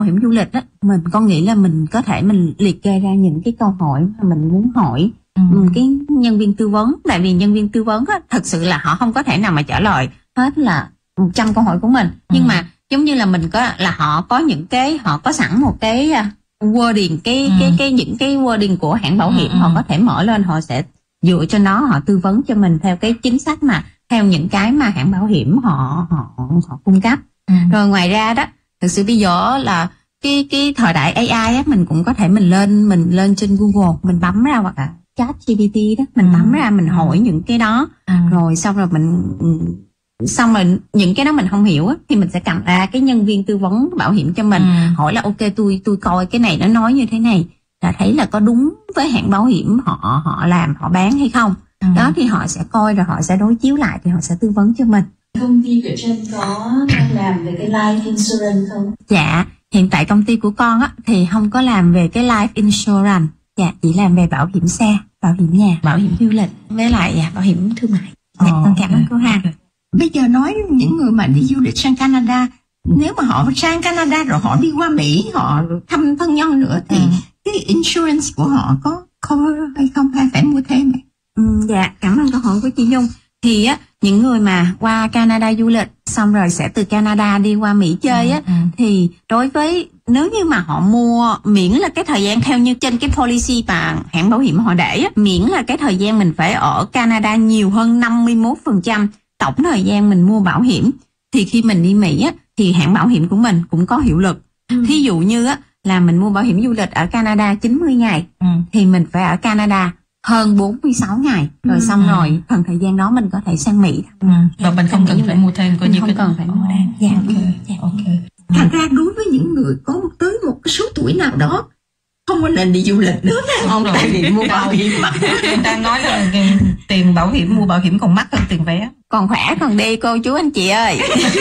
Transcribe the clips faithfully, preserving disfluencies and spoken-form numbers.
Bảo hiểm du lịch á, mình con nghĩ là mình có thể mình liệt kê ra những cái câu hỏi mà mình muốn hỏi ừ. cái nhân viên tư vấn, tại vì nhân viên tư vấn á, thật sự là họ không có thể nào mà trả lời hết là một trăm câu hỏi của mình, ừ. nhưng mà giống như là mình có là họ có những cái họ có sẵn một cái wording cái ừ. cái cái những cái wording của hãng bảo hiểm, ừ. họ có thể mở lên, họ sẽ dựa trên đó họ tư vấn cho mình theo cái chính sách mà theo những cái mà hãng bảo hiểm họ họ họ cung cấp. Ừ. Rồi ngoài ra đó, thực sự bây giờ là cái cái thời đại a i á, mình cũng có thể mình lên mình lên trên Google, mình bấm ra hoặc là chat G P T đó, mình ừ. bấm ra mình hỏi những cái đó, ừ. rồi xong rồi mình xong rồi những cái đó mình không hiểu á, thì mình sẽ cầm ra cái nhân viên tư vấn bảo hiểm cho mình, ừ. hỏi là ok tôi tôi coi cái này nó nói như thế này, là thấy là có đúng với hãng bảo hiểm họ họ làm họ bán hay không. Ừ. Đó thì họ sẽ coi rồi họ sẽ đối chiếu lại thì họ sẽ tư vấn cho mình. Công ty của Trân có làm về cái life insurance không? Dạ, hiện tại công ty của con á thì không có làm về cái life insurance, dạ chỉ làm về bảo hiểm xe, bảo hiểm nhà, bảo hiểm du lịch với lại dạ, bảo hiểm thương mại. Dạ, oh, con cảm ơn cô Hà. Bây giờ nói những người mà đi du lịch sang Canada, nếu mà họ sang Canada rồi họ đi qua Mỹ, họ thăm thân nhân nữa thì ừ. cái insurance của họ có cover hay không, hay phải mua thêm? Ừ, dạ, cảm ơn câu hỏi của chị Nhung. Thì á, những người mà qua Canada du lịch xong rồi sẽ từ Canada đi qua Mỹ chơi á, ừ, ừ. thì đối với nếu như mà họ mua, miễn là cái thời gian theo như trên cái policy mà hãng bảo hiểm họ để á, miễn là cái thời gian mình phải ở Canada nhiều hơn năm mươi mốt phần trăm tổng thời gian mình mua bảo hiểm, thì khi mình đi Mỹ á, thì hãng bảo hiểm của mình cũng có hiệu lực. Ừ. Thí dụ như á, là mình mua bảo hiểm du lịch ở Canada chín mươi ngày, ừ. thì mình phải ở Canada hơn bốn mươi sáu ngày, rồi ừ. xong rồi phần thời gian đó mình có thể sang Mỹ. Ừ. Và mình không cần phải mua thêm, coi như không cái cần phải mua thêm. Dạ, okay. Dạ. Okay. Thật ra đối với những người có tới một cái số tuổi nào đó không có nên đi du lịch nữa, không rồi, tại vì mua bảo hiểm mà người ta nói là tiền bảo hiểm, mua bảo hiểm còn mắc hơn tiền vé. Còn khỏe còn đi cô chú anh chị ơi.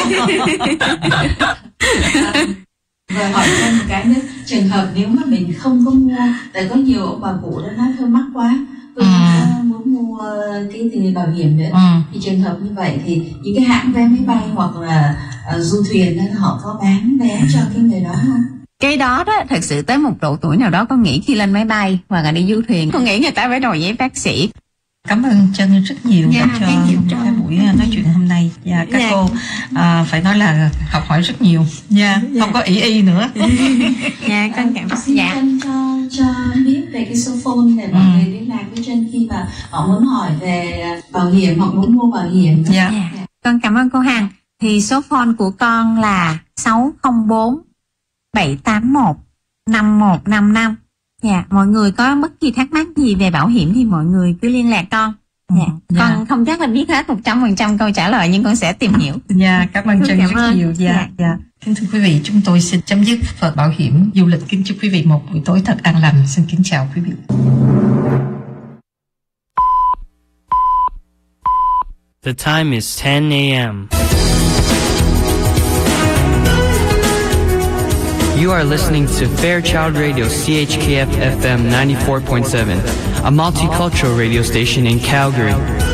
Rồi hỏi thêm một cái nữa, trường hợp nếu mà mình không có mua, tại có nhiều ông bà cụ đã nói thôi mắc quá, tôi ừ. muốn mua cái tiền bảo hiểm nữa, ừ. thì trường hợp như vậy thì những cái hãng vé máy bay hoặc là uh, du thuyền nên họ có bán vé cho cái người đó không? Cái đó đó, thật sự tới một độ tuổi nào đó con nghĩ khi lên máy bay hoặc là đi du thuyền, con nghĩ người ta phải đòi giấy bác sĩ. Cảm ơn Trân rất nhiều yeah, đã cho cái buổi nói chuyện hôm nay. Và yeah, các yeah. cô à, phải nói là học hỏi rất nhiều. Yeah, yeah. Không có ý y nữa. Dạ, con cảm ơn. Dạ. Trân cho cho biết về cái số phone để mọi ừ. người liên lạc với Trân khi mà họ muốn hỏi về bảo hiểm hoặc muốn mua bảo hiểm. Dạ. Yeah. Yeah. Con cảm ơn cô Hằng. Thì số phone của con là sáu không bốn bảy tám một năm một năm năm. Dạ, mọi người có bất kỳ thắc mắc gì về bảo hiểm thì mọi người cứ liên lạc con. Dạ, dạ. Con không chắc là biết hết một trăm phần trăm câu trả lời nhưng con sẽ tìm hiểu. Dạ, cảm ơn Trân rất ơn. nhiều. Dạ, dạ. dạ. Kính thưa quý vị, chúng tôi xin chấm dứt phần bảo hiểm du lịch. Kính chúc quý vị một buổi tối thật an lành. Xin kính chào quý vị. The time is ten a.m. You are listening to Fairchild Radio C H K F F M ninety-four point seven, a multicultural radio station in Calgary.